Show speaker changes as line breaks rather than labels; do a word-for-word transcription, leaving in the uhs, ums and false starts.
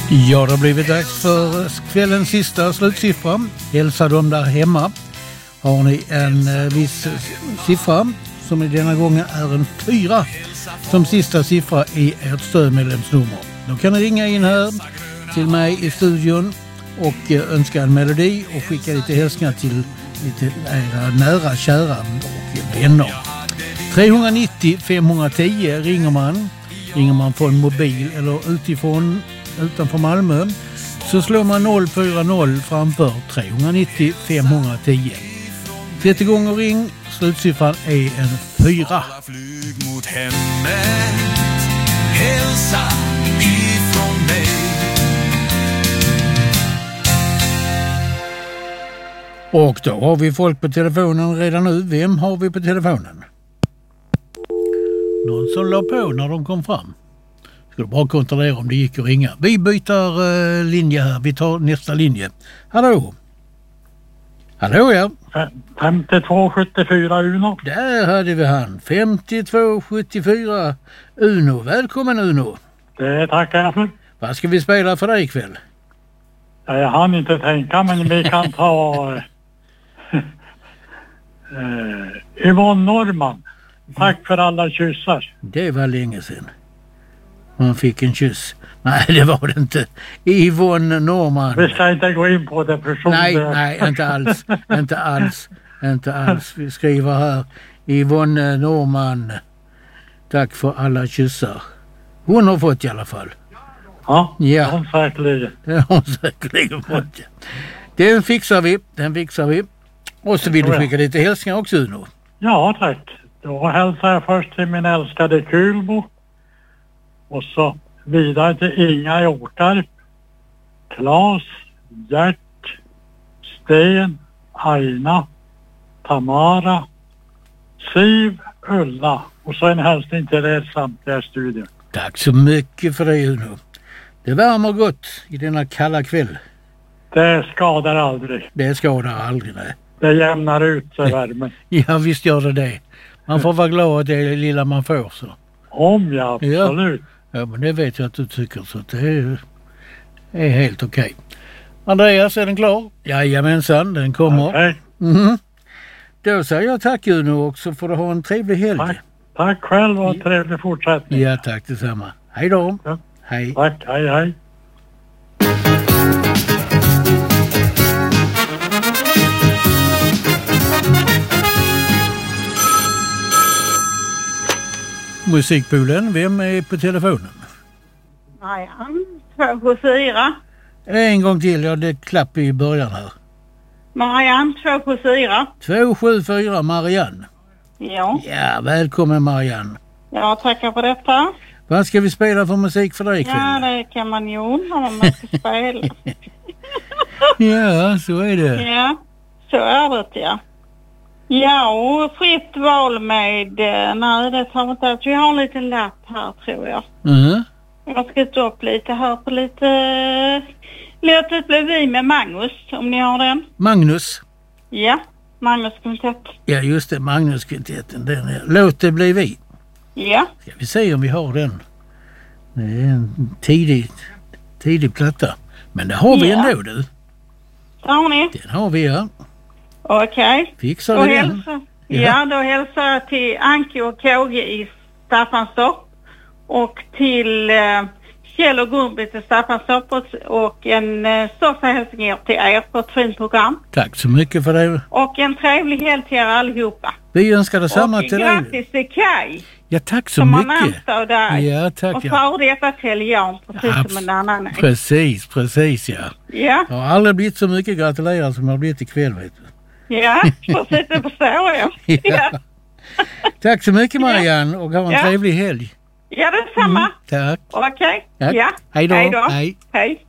Ja, det har blivit dags för kvällens sista slutsiffra. Hälsa dem där hemma. Har ni en eh, viss siffra som i denna gången är en fyra som sista siffra i ert stödmedlemsnummer. Då kan ni ringa in här till mig i studion och eh, önska en melodi och skicka lite hälsningar till lite era nära, kära och vänner. tre nio noll fem ett noll ringer man. Ringer man från mobil eller utifrån utanför Malmö så slår man noll fyra noll framför tre nio noll fem ett noll. trettio gånger ring, slutsiffran är en fyra.
Flyg mot hemmet, hälsa ifrån mig.
Och då har vi folk på telefonen redan nu. Vem har vi på telefonen? Någon som la på när de kom fram. Ska bara kontrollera om det gick att ringa. Vi byter uh, linje här. Vi tar nästa linje. Hallå? Hallå, ja.
femtiotvå sjuttiofyra Uno.
Där hade vi han. femtiotvå sjuttiofyra Uno. Välkommen Uno.
Det tackar jag för.
Vad ska vi spela för dig ikväll?
Jag hann inte tänka, men vi kan ta uh, Yvonne Norman. Tack för alla kyssar.
Det var länge sedan. Man fick en kyss. Nej, det var det inte. Yvonne Norman.
Vi ska inte gå in på det personliga.
Nej, nej, inte alls. inte alls. Inte alls. Vi skriver här. Yvonne Norman. Tack för alla kyssar. Hon har fått i alla fall.
Ja,
ja.
hon säkerligen.
Det har hon säkerligen fått. Ja. Den fixar vi. Den fixar vi. Och så vill du skicka lite hälsningar också, Uno.
Ja, tack. Då hälsar jag först till min älskade Kulbo. Och så vidare till Inga i Åkarp, Klas, Gert, Sten, Aina, Tamara, Siv, Ulla och så en hälsning till er samtliga studier.
Tack så mycket för det, Uno. Det värmer gott i denna kalla kväll.
Det skadar aldrig.
Det skadar aldrig, nej.
Det jämnar ut sig värmen.
Ja, visst gör det det. Man får vara glad att det är det lilla man får så.
Om ja, absolut.
Ja, ja men det vet jag att du tycker så det är, är helt okej. Okay. Andreas, är den klar? Jajamensan, den kommer.
Okay.
Mm. Då säger jag tack Uno och så får du ha en trevlig helg.
Tack, tack själv och en trevlig fortsättning.
Ja, tack detsamma. Hej då.
Ja.
Hej.
Tack, hej hej.
Musikpoolen, vem är på telefonen?
Marianne, två sju fyra.
En gång till, ja det klapp i början här.
Marianne, två sju fyra.
två sju fyra, Marianne.
Ja.
Ja, välkommen Marianne.
Ja, tackar för detta.
Vad ska vi spela för musik för dig ikväll?
Ja, det kan man ju undra om man ska spela.
Ja, så är det.
Ja, så är det, ja. Ja, och fritt val med, nej det tar inte att vi har en liten lapp här tror jag.
Mm.
Jag har skrivit upp lite här på lite, låt det bli vi med Magnus, om ni har den.
Magnus?
Ja, Magnus kvintett.
Ja just det, Magnus kvintetten, den är. Låt det bli vi.
Ja.
Ska vi se om vi har den. Det är en tidig, tidig platta. Men det har vi
ja.
ändå du.
Det har ni?
Den har vi ja.
Okej. Okay.
Fixar vi den?
Hälsa, ja. ja, då hälsar jag till Anke och Kåge i Staffanstorp och till eh, Kjell och Gunbritt i Staffanstorp och, och en eh, största hälsning till er på ett fint program.
Tack så mycket för det.
Och en trevlig helg till er allihopa.
Vi önskar detsamma
och
till dig.
Och grattis till Kaj.
Ja, tack så
som
mycket.
Som har namnsdag där.
Ja, tack.
Och
ja.
för detta till Jan, precis
ja,
som en annan är.
Precis, precis ja.
Ja.
Jag har aldrig blivit så mycket gratulerat som jag har blivit ikväll, vet du.
Ja, precis det förstår jag.
ja.
Ja.
Tack så mycket Marianne och ha en ja. trevlig helg.
Ja, detsamma.
Mm, tack.
Okej. Okay.
Ja.
ja.
Hej då.
Hej då.
Hej.
Hej.